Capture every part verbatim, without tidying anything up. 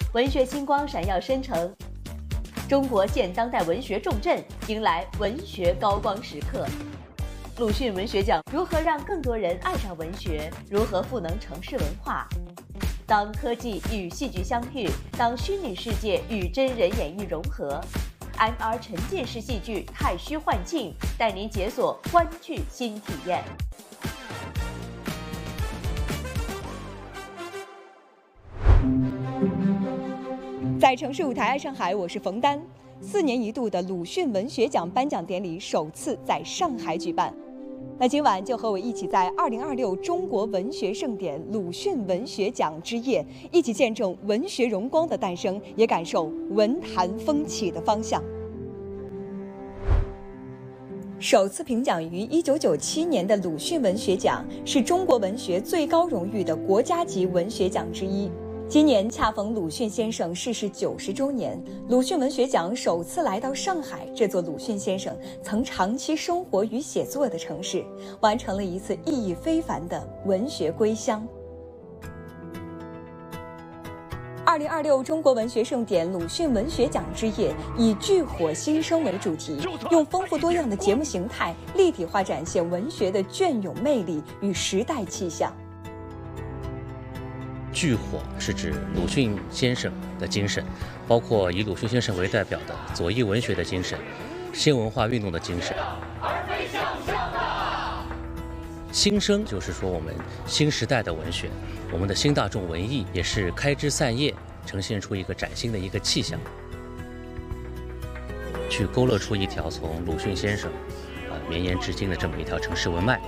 文学星光闪耀生成，中国现当代文学重镇迎来文学高光时刻。鲁迅文学奖如何让更多人爱上文学？如何赋能城市文化？当科技与戏剧相遇，当虚拟世界与真人演绎融合 ，M R 沉浸式戏剧太虚幻境，带您解锁观剧新体验。 在城市舞台爱上海，我是冯丹。四年一度的鲁迅文学奖颁奖典礼首次在上海举办。那今晚就和我一起在二零二六中国文学盛典鲁迅文学奖之夜，一起见证文学荣光的诞生，也感受文坛风起的方向。首次评奖于一九九七年的鲁迅文学奖，是中国文学最高荣誉的国家级文学奖之一。今年恰逢鲁迅先生逝世九十周年，鲁迅文学奖首次来到上海这座鲁迅先生曾长期生活与写作的城市，完成了一次意义非凡的文学归乡。二零二六中国文学盛典鲁迅文学奖之夜以炬火新生为主题，用丰富多样的节目形态，立体化展现文学的隽永魅力与时代气象。 炬火是指鲁迅先生的精神，包括以鲁迅先生为代表的左翼文学的精神、新文化运动的精神。新生就是说我们新时代的文学，我们的新大众文艺也是开枝散叶，呈现出一个崭新的一个气象，去勾勒出一条从鲁迅先生啊绵延至今的这么一条城市文脉。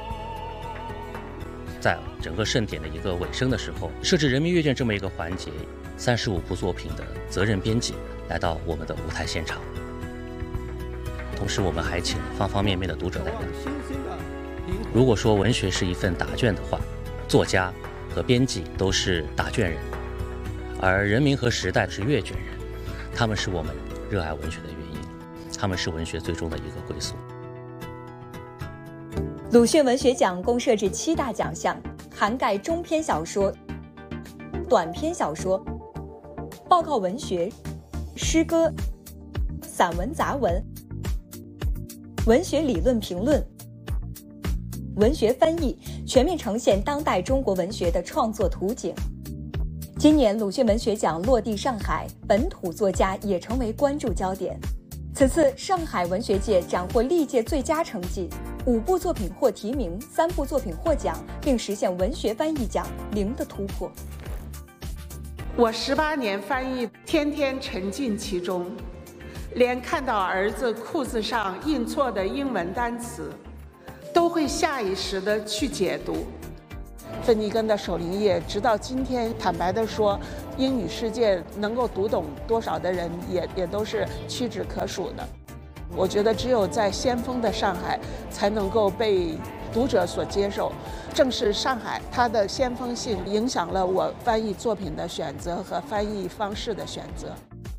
在整个盛典的一个尾声的时候，设置人民阅卷这么一个环节，三十五部作品的责任编辑来到我们的舞台现场，同时我们还请方方面面的读者代表。如果说文学是一份答卷的话，作家和编辑都是答卷人，而人民和时代是阅卷人，他们是我们热爱文学的原因，他们是文学最终的一个归宿。 鲁迅文学奖共设置七大奖项，涵盖中篇小说、短篇小说、报告文学、诗歌、散文杂文、文学理论评论、文学翻译，全面呈现当代中国文学的创作图景。今年鲁迅文学奖落地上海，本土作家也成为关注焦点。此次上海文学界斩获历届最佳成绩，五部作品获提名，三部作品获奖，并实现文学翻译奖零的突破。 我十八年翻译，天天沉浸其中，连看到儿子裤子上印错的英文单词，都会下意识地去解读。芬尼根的《守灵夜》，直到今天，坦白地说，英语世界能够读懂多少的人也，也都是屈指可数的。我觉得只有在先锋的上海，才能够被读者所接受。正是上海，它的先锋性影响了我翻译作品的选择和翻译方式的选择。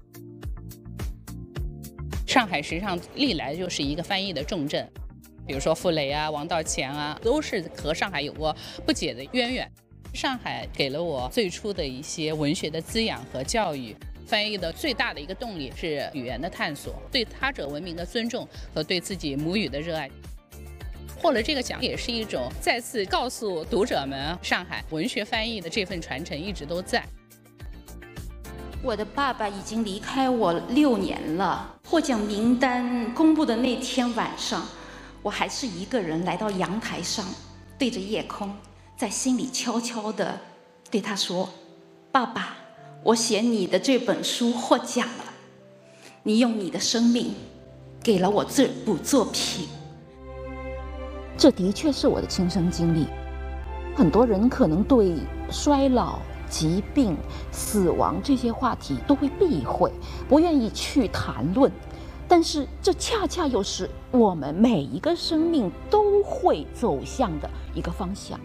上海实际上历来就是一个翻译的重镇。比如说傅雷啊、王道乾啊，都是和上海有过不解的渊源。上海给了我最初的一些文学的滋养和教育。翻译的最大的一个动力是语言的探索，对他者文明的尊重和对自己母语的热爱。获了这个奖，也是一种再次告诉读者们，上海文学翻译的这份传承一直都在。 我的爸爸已经离开我六年了。获奖名单公布的那天晚上，我还是一个人来到阳台上，对着夜空，在心里悄悄地对他说：“爸爸，我写你的这本书获奖了，你用你的生命给了我这部作品。” 这的确是我的亲身经历。很多人可能对衰老、疾病、死亡这些话题都会避讳，不愿意去谈论。但是这恰恰又是我们每一个生命都会走向的一个方向。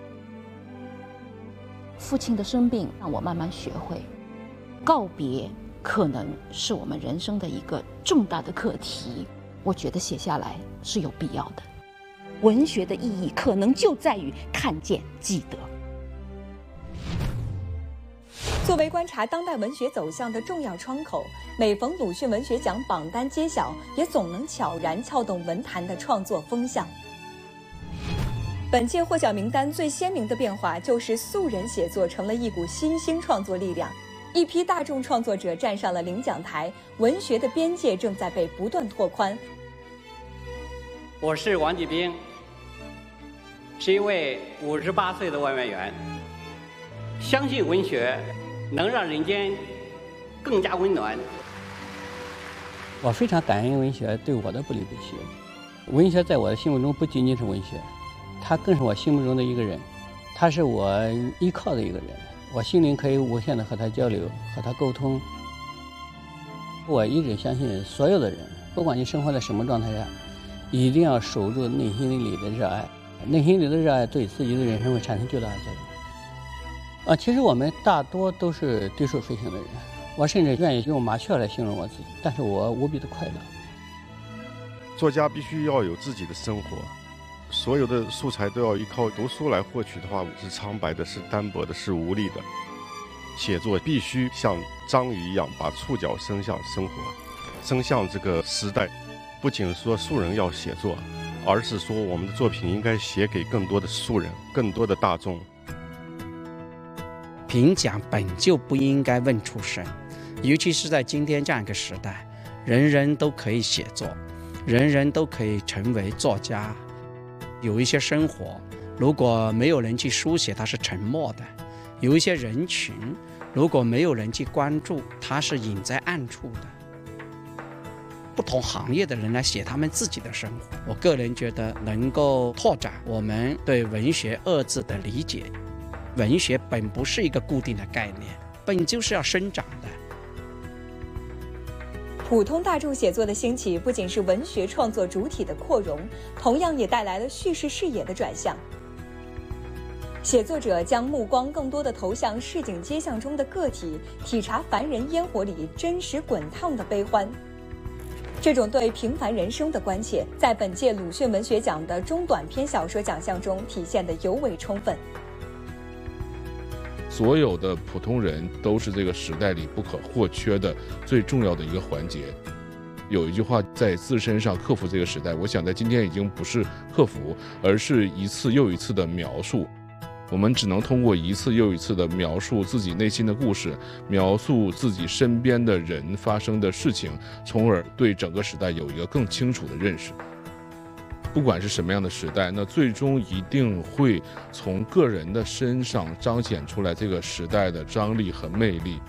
父亲的生病让我慢慢学会，告别可能是我们人生的一个重大的课题。我觉得写下来是有必要的。文学的意义可能就在于看见、记得。 作为观察当代文学走向的重要窗口，每逢鲁迅文学奖榜单揭晓，也总能悄然撬动文坛的创作风向。本届获奖名单最鲜明的变化，就是素人写作成了一股新兴创作力量，一批大众创作者站上了领奖台，文学的边界正在被不断拓宽。 我是王继兵，是一位五十八岁的外卖员，相信文学能让人间更加温暖。 我非常感恩文学对我的不离不弃。文学在我的心目中不仅仅是文学，它更是我心目中的一个人，他是我依靠的一个人，我心灵可以无限的和他交流，和他沟通。我一直相信，所有的人，不管你生活在什么状态下，一定要守住内心里的热爱。内心里的热爱对自己的人生会产生巨大的作用。啊，其实我们大多都是滴水飞行的人，我甚至愿意用麻雀来形容我自己，但是我无比的快乐。 作家必须要有自己的生活，所有的素材都要依靠读书来获取的话，是苍白的，是单薄的，是无力的。写作必须像章鱼一样，把触角伸向生活，伸向这个时代。不仅说素人要写作，而是说我们的作品应该写给更多的素人，更多的大众。 评奖本就不应该问出身，尤其是在今天这样一个时代，人人都可以写作，人人都可以成为作家。有一些生活如果没有人去书写，它是沉默的；有一些人群如果没有人去关注，它是隐在暗处的。不同行业的人来写他们自己的生活，我个人觉得能够拓展我们对文学二字的理解。文学本不是一个固定的概念，本就是要生长的。 普通大众写作的兴起，不仅是文学创作主体的扩容，同样也带来了叙事视野的转向。写作者将目光更多地投向市井街巷中的个体，体察凡人烟火里真实滚烫的悲欢。这种对平凡人生的关切，在本届鲁迅文学奖的中短篇小说奖项中体现得尤为充分。 所有的普通人都是这个时代里不可或缺的最重要的一个环节。有一句话，在自身上克服这个时代，我想在今天已经不是克服，而是一次又一次的描述。我们只能通过一次又一次的描述自己内心的故事，描述自己身边的人发生的事情，从而对整个时代有一个更清楚的认识。不管是什么样的时代，那最终一定会从个人的身上彰显出来这个时代的张力和魅力。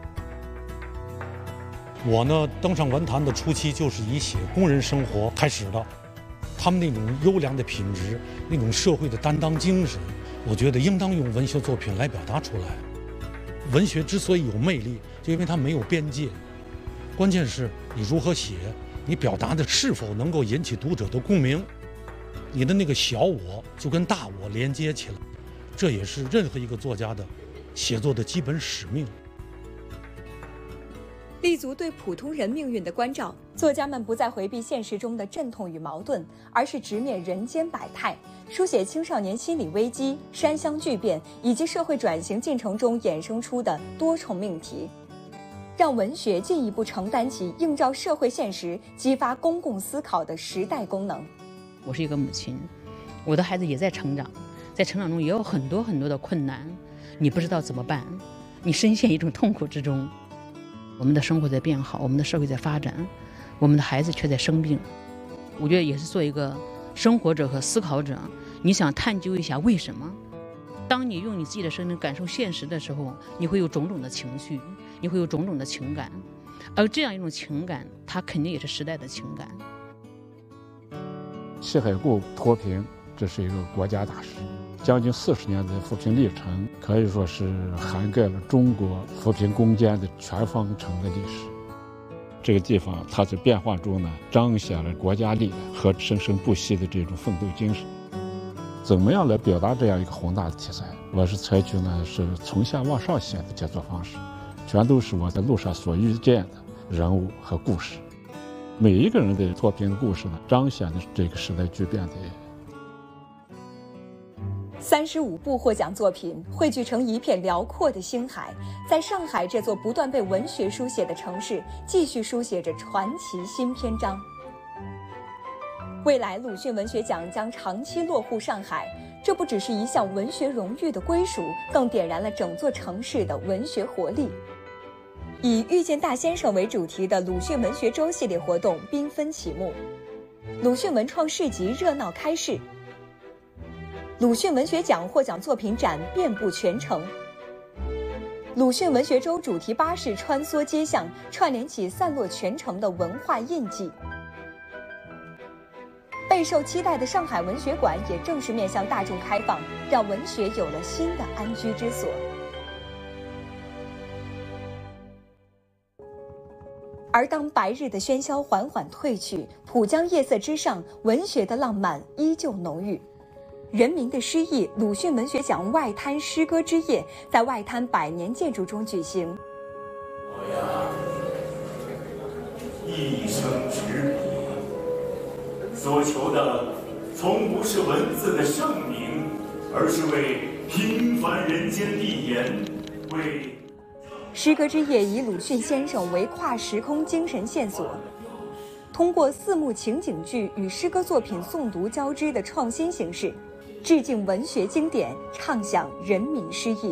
我呢，登上文坛的初期就是以写工人生活开始的，他们那种优良的品质，那种社会的担当精神，我觉得应当用文学作品来表达出来。文学之所以有魅力，就因为它没有边界，关键是你如何写，你表达的是否能够引起读者的共鸣，你的那个小我就跟大我连接起来，这也是任何一个作家的写作的基本使命。 立足对普通人命运的关照，作家们不再回避现实中的阵痛与矛盾，而是直面人间百态，书写青少年心理危机、山乡巨变以及社会转型进程中衍生出的多重命题，让文学进一步承担起映照社会现实、激发公共思考的时代功能。 我是一个母亲，我的孩子也在成长，在成长中也有很多很多的困难，你不知道怎么办，你深陷一种痛苦之中。我们的生活在变好，我们的社会在发展，我们的孩子却在生病。我觉得也是做一个生活者和思考者，你想探究一下为什么。当你用你自己的生命感受现实的时候，你会有种种的情绪，你会有种种的情感，而这样一种情感，它肯定也是时代的情感。 西海固脱贫，这是一个国家大事，将近四十年的扶贫历程，可以说是涵盖了中国扶贫攻坚的全方程的历史。这个地方它在变化中呢，彰显了国家力量和生生不息的这种奋斗精神。怎么样来表达这样一个宏大的题材？我是采取呢是从下往上写的写作方式，全都是我在路上所遇见的人物和故事。每一个人的作品的故事呢，彰显的这个时代巨变的。 三十五部获奖作品汇聚成一片辽阔的星海，在上海这座不断被文学书写的城市，继续书写着传奇新篇章。未来鲁迅文学奖将长期落户上海，这不只是一项文学荣誉的归属，更点燃了整座城市的文学活力。以遇见大先生为主题的鲁迅文学周系列活动缤纷启幕，鲁迅文创市集热闹开市，鲁迅文学奖获奖作品展遍布全城。鲁迅文学周主题巴士穿梭街巷，串联起散落全城的文化印记。备受期待的上海文学馆也正式面向大众开放，让文学有了新的安居之所。而当白日的喧嚣缓缓退去，浦江夜色之上，文学的浪漫依旧浓郁。人民的诗意鲁迅文学奖外滩诗歌之夜在外滩百年建筑中举行。 我呀，一生执笔，所求的从不是文字的盛名，而是为平凡人间立言，为诗歌之夜以鲁迅先生为跨时空精神线索，通过四幕情景剧与诗歌作品诵读交织的创新形式，致敬文学经典，畅想人民诗意。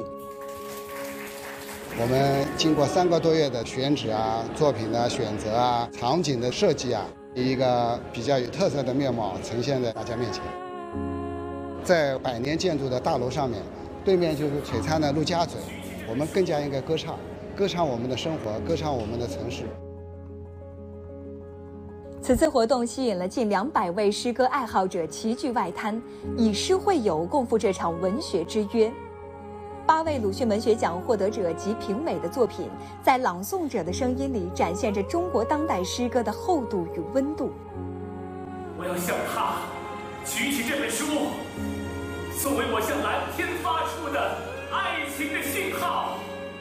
我们经过三个多月的选址啊、作品的选择啊、场景的设计啊，一个比较有特色的面貌呈现在大家面前。在百年建筑的大楼上面，对面就是璀璨的陆家嘴，我们更加应该歌唱。歌唱我们的生活，歌唱我们的城市。 此次活动吸引了近两百位诗歌爱好者齐聚外滩，以诗会友共赴这场文学之约。八位鲁迅文学奖获得者及评委的作品，在朗诵者的声音里展现着中国当代诗歌的厚度与温度。 我要向他举起这本书，作为我向蓝天发出的爱情的信号。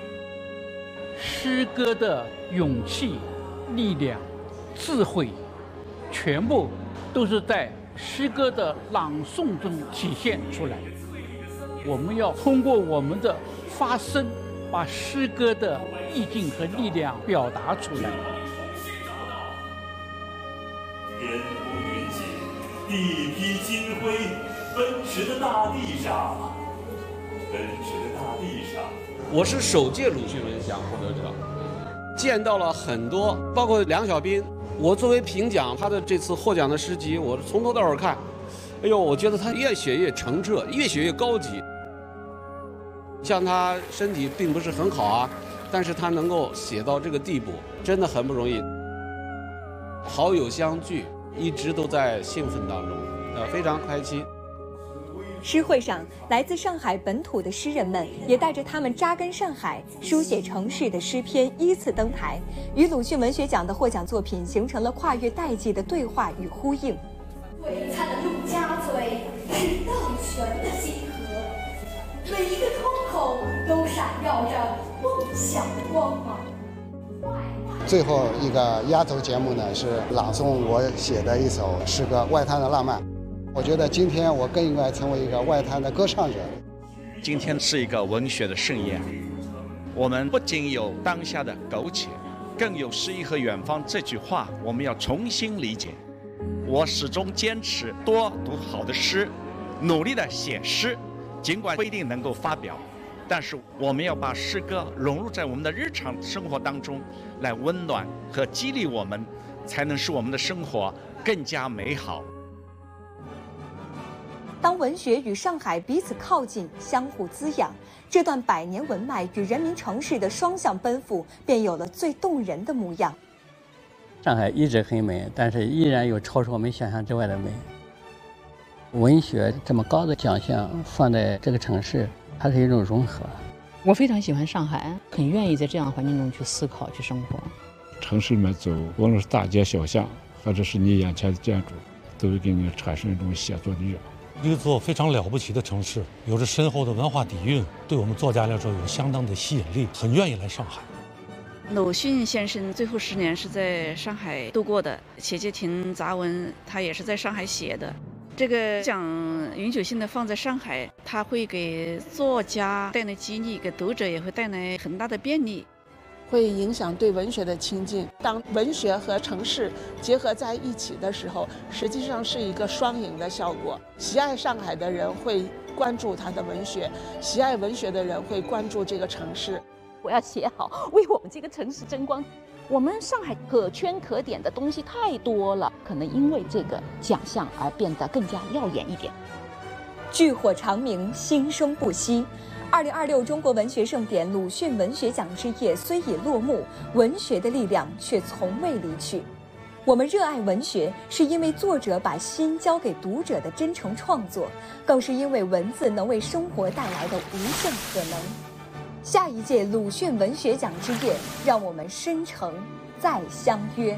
诗歌的勇气、力量、智慧，全部都是在诗歌的朗诵中体现出来。我们要通过我们的发声，把诗歌的意境和力量表达出来。 天不云锦，地披金辉，奔驰的大地上，奔驰的大地上。 我是首届鲁迅文学奖获得者，见到了很多，包括梁小斌。我作为评奖，他的这次获奖的诗集，我从头到尾看，哎呦，我觉得他越写越澄澈，越写越高级。像他身体并不是很好啊，但是他能够写到这个地步，真的很不容易。好友相聚，一直都在兴奋当中，呃，非常开心。 诗会上，来自上海本土的诗人们也带着他们扎根上海、书写城市的诗篇依次登台，与鲁迅文学奖的获奖作品形成了跨越代际的对话与呼应。 璀璨的陆家嘴是荡泉的星河，每一个通口都闪耀着梦想的光芒。 最后一个压轴节目呢，是朗诵我写的一首诗歌《外滩的浪漫》。我觉得今天我更应该成为一个外滩的歌唱者。 今天是一个文学的盛宴，我们不仅有当下的苟且，更有诗意和远方这句话，我们要重新理解。我始终坚持多读好的诗，努力的写诗，尽管不一定能够发表，但是我们要把诗歌融入在我们的日常生活当中，来温暖和激励我们，才能使我们的生活更加美好。 当文学与上海彼此靠近，相互滋养，这段百年文脉与人民城市的双向奔赴，便有了最动人的模样。 上海一直很美，但是依然有超出我们想象之外的美。文学这么高的奖项放在这个城市，它是一种融合。 我非常喜欢上海，很愿意在这样的环境中去思考、去生活。 城市里面走，无论是大街小巷，或者是你眼前的建筑，都会给你产生一种写作的欲望。 一座非常了不起的城市，有着深厚的文化底蕴，对我们作家来说有相当的吸引力，很愿意来上海。 鲁迅先生最后十年是在上海度过的，《且介亭杂文》他也是在上海写的。 这个奖永久性的放在上海，它会给作家带来激励，给读者也会带来很大的便利， 会影响对文学的亲近。当文学和城市结合在一起的时候，实际上是一个双赢的效果。喜爱上海的人会关注它的文学，喜爱文学的人会关注这个城市。 我要写好，为我们这个城市争光。我们上海可圈可点的东西太多了，可能因为这个奖项而变得更加耀眼一点。 炬火长明，新生不息。二零二六中国文学盛典鲁迅文学奖之夜虽已落幕，文学的力量却从未离去。我们热爱文学，是因为作者把心交给读者的真诚创作，更是因为文字能为生活带来的无限可能。下一届鲁迅文学奖之夜，让我们深诚再相约。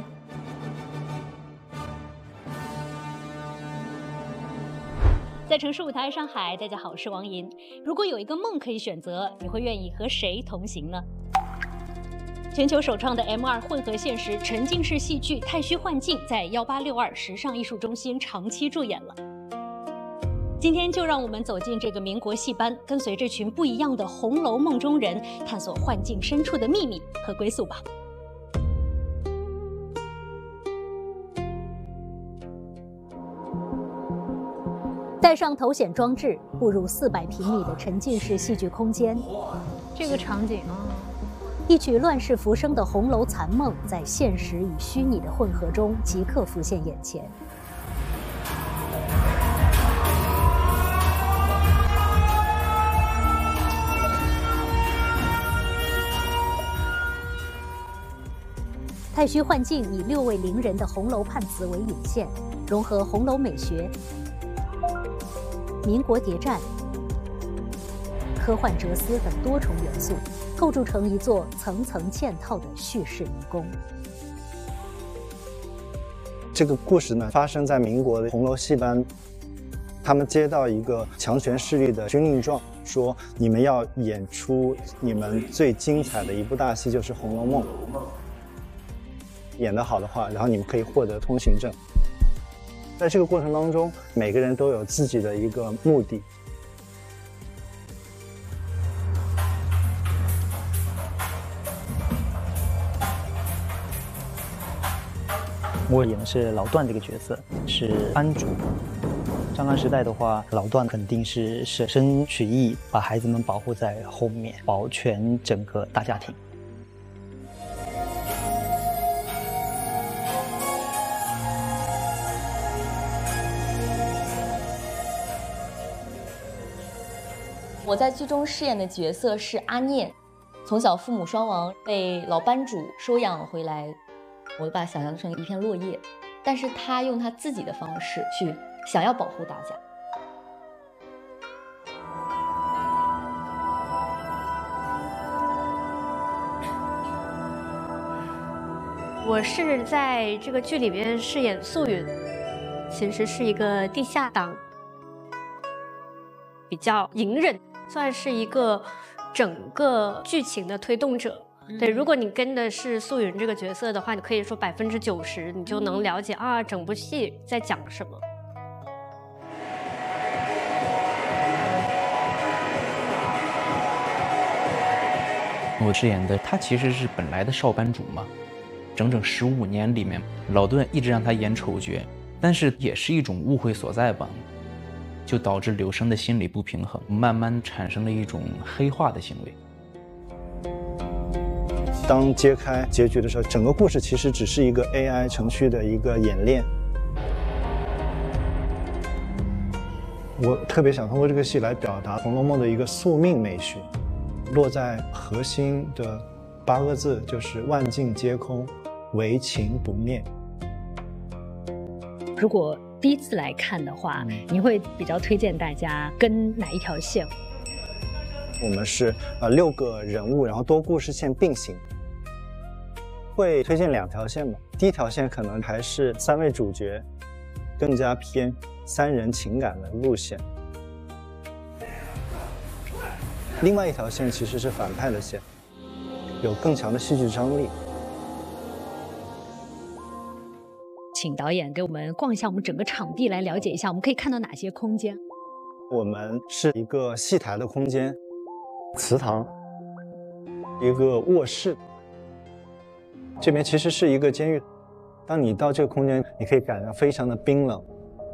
在城市舞台上海，大家好，我是王银。如果有一个梦可以选择，你会愿意和谁同行呢？全球首创的 M 二 混合现实沉浸式戏剧《太虚幻境》在一八六二时尚艺术中心长期驻演了。今天就让我们走进这个民国戏班，跟随这群不一样的红楼梦中人，探索幻境深处的秘密和归宿吧。带上头显装置，步入四百平米的沉浸式戏剧空间。这个场景啊，一曲乱世浮生的红楼残梦，在现实与虚拟的混合中即刻浮现眼前。太虚幻境以六位伶人的红楼判词为引线，融合红楼美学、民国谍战、科幻哲思等多重元素，构筑成一座层层嵌套的叙事迷宫。 这个故事呢，发生在民国的红楼戏班，他们接到一个强权势力的军令状，说你们要演出你们最精彩的一部大戏，就是《红楼梦》。演得好的话，然后你们可以获得通行证。在这个过程当中，每个人都有自己的一个目的。 我演的是老段这个角色，是班主。战乱时代的话，老段肯定是舍身取义，把孩子们保护在后面，保全整个大家庭。 我在剧中饰演的角色是阿念，从小父母双亡，被老班主收养回来，我把它想象成一片落叶，但是他用他自己的方式去想要保护大家。 我是在这个剧里面饰演素云，其实是一个地下党，比较隐忍。算是一个整个剧情的推动者。对，如果你跟的是素云这个角色的话，你可以说百分之九十，你就能了解啊，整部戏在讲什么。 我饰演的他其实是本来的少班主嘛，整整十五年里面，老段一直让他演丑角，但是也是一种误会所在吧。就导致柳生的心理不平衡，慢慢产生了一种黑化的行为。 当揭开结局的时候，整个故事其实只是一个 A I 程序的一个演练。我特别想通过这个戏来表达《红楼梦》的一个宿命美学，落在核心的八个字就是“万境皆空，唯情不灭”。 如果第一次来看的话，你会比较推荐大家跟哪一条线？ 我们是呃六个人物，然后多故事线并行，会推荐两条线吧。第一条线可能还是三位主角，更加偏三人情感的路线。另外一条线其实是反派的线，有更强的戏剧张力。 请导演给我们逛一下我们整个场地，来了解一下我们可以看到哪些空间。 我们是一个戏台的空间，祠堂，一个卧室。这边其实是一个监狱。当你到这个空间，你可以感到非常的冰冷。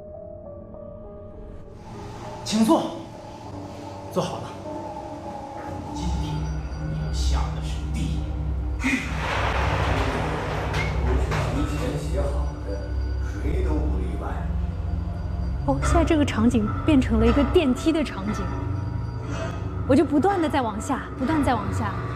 请坐，坐好了。今天你要下的是地狱。都是提前写好的，谁都不例外。 哦，现在这个场景变成了一个电梯的场景，我就不断的在往下，不断再往下。